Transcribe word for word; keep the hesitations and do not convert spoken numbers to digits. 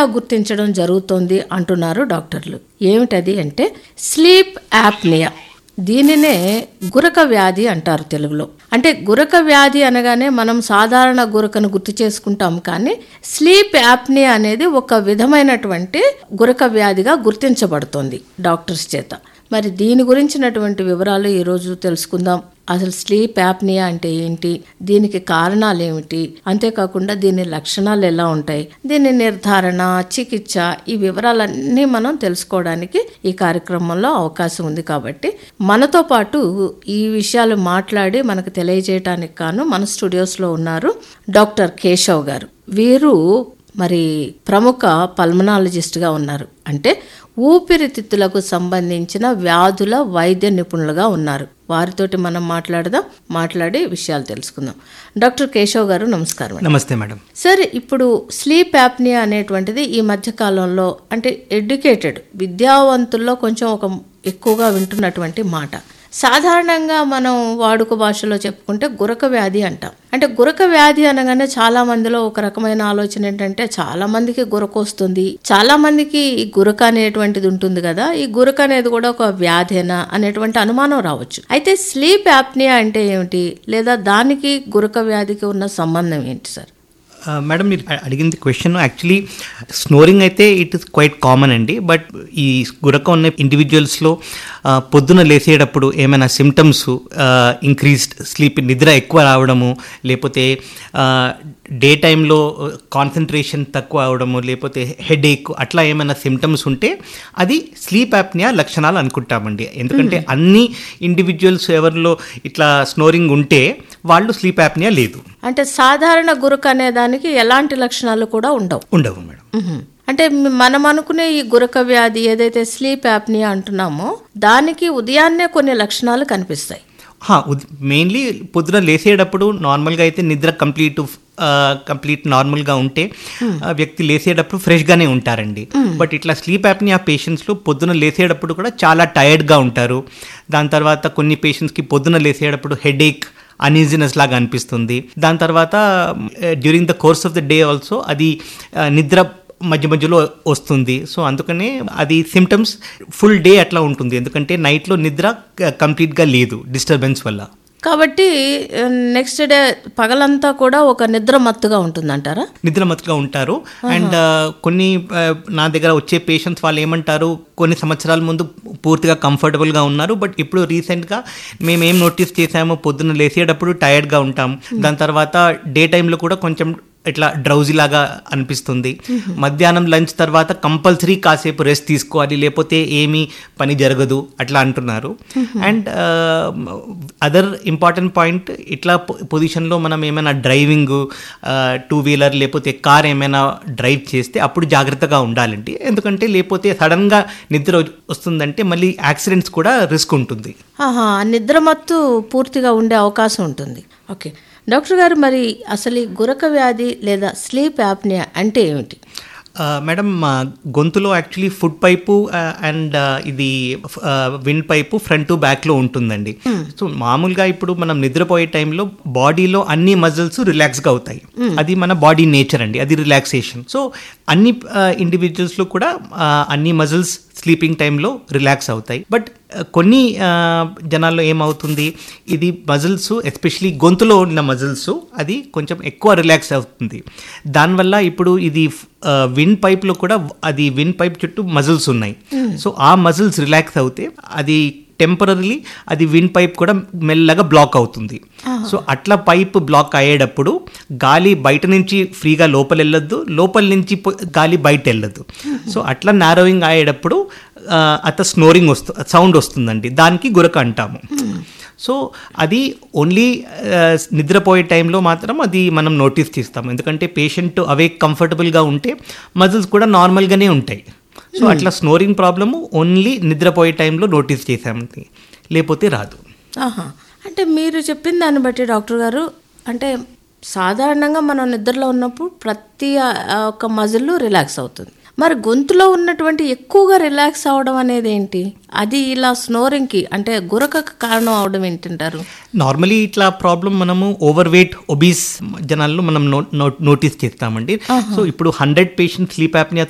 సులభంగా గుర్తించడం జరుగుతోంది అంటున్నారు డాక్టర్లు. ఏమిటది అంటే స్లీప్ యాప్నియా. దీనినే గురక వ్యాధి అంటారు తెలుగులో. అంటే గురక వ్యాధి అనగానే మనం సాధారణ గురకను గుర్తు చేసుకుంటాం, కానీ స్లీప్ యాప్నియా అనేది ఒక విధమైనటువంటి గురక వ్యాధిగా గుర్తించబడుతోంది డాక్టర్స్ చేత. మరి దీని గురించినటువంటి వివరాలు ఈరోజు తెలుసుకుందాం. అసలు స్లీప్ యాప్నియా అంటే ఏంటి, దీనికి కారణాలు ఏమిటి, అంతేకాకుండా దీని లక్షణాలు ఎలా ఉంటాయి, దీని నిర్ధారణ, చికిత్స, ఈ వివరాలన్నీ మనం తెలుసుకోవడానికి ఈ కార్యక్రమంలో అవకాశం ఉంది. కాబట్టి మనతో పాటు ఈ విషయాలు మాట్లాడి మనకు తెలియజేయడానికి కాను మన స్టూడియోస్లో ఉన్నారు డాక్టర్ కేశవ్ గారు. వీరు మరి ప్రముఖ పల్మనాలజిస్ట్గా ఉన్నారు. అంటే ఊపిరితిత్తులకు సంబంధించిన వ్యాధుల వైద్య నిపుణులుగా ఉన్నారు. వారితోటి మనం మాట్లాడదాం, మాట్లాడి విషయాలు తెలుసుకుందాం. డాక్టర్ కేశవ్ గారు నమస్కారం. నమస్తే మేడం. సార్, ఇప్పుడు స్లీప్ యాప్నియా అనేటువంటిది ఈ మధ్య కాలంలో అంటే ఎడ్యుకేటెడ్ విద్యావంతుల్లో కొంచెం ఒక ఎక్కువగా వింటున్నటువంటి మాట. సాధారణంగా మనం వాడుక భాషలో చెప్పుకుంటే గురక వ్యాధి అంటాం. అంటే గురక వ్యాధి అనగానే చాలా మందిలో ఒక రకమైన ఆలోచన ఏంటంటే చాలా మందికి గురక వస్తుంది, చాలా మందికి ఈ గురక అనేటువంటిది ఉంటుంది కదా, ఈ గురక అనేది కూడా ఒక వ్యాధేనా అనేటువంటి అనుమానం రావచ్చు. అయితే స్లీప్ యాప్నియా అంటే ఏమిటి, లేదా దానికి గురక వ్యాధికి ఉన్న సంబంధం ఏంటి సార్? మేడం, మీరు అడిగింది క్వశ్చన్ యాక్చువల్లీ స్నోరింగ్ అయితే ఇట్ ఇస్ క్వైట్ కామన్ అండి. బట్ ఈ గురక ఉన్న ఇండివిజువల్స్లో పొద్దున లేసేటప్పుడు ఏమైనా సిమ్టమ్స్, ఇంక్రీజ్డ్ స్లీప్, నిద్ర ఎక్కువ రావడము, లేకపోతే డే టైంలో కాన్సన్ట్రేషన్ తక్కువ అవడము, లేకపోతే హెడ్ ఏక్, అట్లా ఏమైనా సిమ్టమ్స్ ఉంటే అది స్లీప్ యాప్నియా లక్షణాలు అనుకుంటామండి. ఎందుకంటే అన్ని ఇండివిజువల్స్ ఎవరిలో ఇట్లా స్నోరింగ్ ఉంటే వాళ్ళు స్లీప్ యాప్నియా లేదు. అంటే సాధారణ గురక అనే దానికి ఎలాంటి లక్షణాలు కూడా ఉండవు ఉండవు మేడం. అంటే మనం అనుకునే ఈ గురక వ్యాధి ఏదైతే స్లీప్ యాప్నియా అంటున్నామో దానికి ఉదయాన్నే కొన్ని లక్షణాలు కనిపిస్తాయి. మెయిన్లీ పొద్దున లేసేటప్పుడు నార్మల్గా అయితే నిద్ర కంప్లీట్ కంప్లీట్ నార్మల్గా ఉంటే వ్యక్తి లేసేటప్పుడు ఫ్రెష్గానే ఉంటారండి. బట్ ఇట్లా స్లీప్ యాప్నియా పేషెంట్స్లో పొద్దున లేసేటప్పుడు కూడా చాలా టైర్డ్గా ఉంటారు. దాని తర్వాత కొన్ని పేషెంట్స్కి పొద్దున లేసేటప్పుడు హెడ్ ఏక్, అన్ఈజీనెస్ లాగా అనిపిస్తుంది. దాని తర్వాత during the course of the day also అది నిద్ర మధ్య మధ్యలో వస్తుంది. సో అందుకనే అది సిమ్టమ్స్ ఫుల్ డే అట్లా ఉంటుంది, ఎందుకంటే నైట్లో నిద్ర కంప్లీట్గా లేదు డిస్టర్బెన్స్ వల్ల. కాబట్టి నెక్స్ట్ డే పగలంతా కూడా ఒక నిద్ర మత్తుగా ఉంటుందంటారా? నిద్ర మత్తుగా ఉంటారు. అండ్ కొన్ని నా దగ్గర వచ్చే పేషెంట్స్ వాళ్ళు ఏమంటారు, కొన్ని సంవత్సరాల ముందు పూర్తిగా కంఫర్టబుల్గా ఉన్నారు, బట్ ఇప్పుడు రీసెంట్గా మేము ఏం నోటీస్ చేసామో పొద్దున్న లేసేటప్పుడు టైర్డ్గా ఉంటాం, దాని తర్వాత డే టైంలో కూడా కొంచెం ఇట్లా డ్రౌజీ లాగా అనిపిస్తుంది, మధ్యాహ్నం లంచ్ తర్వాత కంపల్సరీ కాసేపు రెస్ట్ తీసుకోవాలి లేకపోతే ఏమీ పని జరగదు అట్లా అంటున్నారు. అండ్ అదర్ ఇంపార్టెంట్ పాయింట్, ఇట్లా పొజిషన్లో మనం ఏమైనా డ్రైవింగ్, టూ వీలర్ లేకపోతే కార్ ఏమైనా డ్రైవ్ చేస్తే అప్పుడు జాగ్రత్తగా ఉండాలండి. ఎందుకంటే లేకపోతే సడన్గా నిద్ర వస్తుందంటే మళ్ళీ యాక్సిడెంట్స్ కూడా రిస్క్ ఉంటుంది. నిద్ర మత్తు పూర్తిగా ఉండే అవకాశం ఉంటుంది. ఓకే డాక్టర్ గారు, మరి అసలు ఈ గురక వ్యాధి లేదా స్లీప్ యాప్నియా అంటే ఏమిటి? మేడం, గొంతులో యాక్చువల్లీ ఫుడ్ పైపు అండ్ ఇది విండ్ పైపు ఫ్రంట్ టు బ్యాక్లో ఉంటుందండి. సో మామూలుగా ఇప్పుడు మనం నిద్రపోయే టైంలో బాడీలో అన్ని మజిల్స్ రిలాక్స్గా అవుతాయి, అది మన బాడీ నేచర్ అండి, అది రిలాక్సేషన్. సో అన్ని ఇండివిజువల్స్లో కూడా అన్ని మజిల్స్ స్లీపింగ్ టైంలో రిలాక్స్ అవుతాయి. బట్ కొన్ని జనాల్లో ఏమవుతుంది, ఇది మజిల్స్ ఎస్పెషలీ గొంతులో ఉన్న మజిల్స్ అది కొంచెం ఎక్కువ రిలాక్స్ అవుతుంది. దానివల్ల ఇప్పుడు ఇది విండ్ పైప్లో కూడా అది విండ్ పైప్ చుట్టూ మజిల్స్ ఉన్నాయి. సో ఆ మజిల్స్ రిలాక్స్ అవుతే అది టెంపరరీలీ అది విండ్ పైప్ కూడా మెల్లగా బ్లాక్ అవుతుంది. సో అట్లా పైప్ బ్లాక్ అయ్యేటప్పుడు గాలి బయట నుంచి ఫ్రీగా లోపల వెళ్ళొద్దు, లోపల నుంచి గాలి బయట వెళ్ళొద్దు. సో అట్లా నారోయింగ్ అయ్యేటప్పుడు అత స్నోరింగ్ వస్తు సౌండ్ వస్తుందండి, దానికి గురక అంటాము. సో అది ఓన్లీ నిద్రపోయే టైంలో మాత్రం అది మనం నోటీస్ చేస్తాము, ఎందుకంటే పేషెంట్ అవే కంఫర్టబుల్గా ఉంటే మజిల్స్ కూడా నార్మల్గానే ఉంటాయి. సో అట్లా స్నోరింగ్ ప్రాబ్లము ఓన్లీ నిద్రపోయే టైంలో నోటీస్ చేసామండి, లేకపోతే రాదు. అంటే మీరు చెప్పిన దాన్ని బట్టి డాక్టర్ గారు, అంటే సాధారణంగా మనం నిద్రలో ఉన్నప్పుడు ప్రతి ఒక్క మజిల్ రిలాక్స్ అవుతుంది, మరి గొంతులో ఉన్నటువంటి ఎక్కువగా రిలాక్స్ అవడం అనేది ఏంటి, అది ఇలా స్నోరింగ్కి అంటే గురకకు కారణం అవడం ఏంటంటారు? నార్మలీ ఇట్లా ప్రాబ్లం మనము ఓవర్ వెయిట్, ఒబీస్ జనాల్లో మనం నోటీస్ చేస్తామండి. సో ఇప్పుడు హండ్రెడ్ పేషెంట్ స్లీప్ యాప్నియా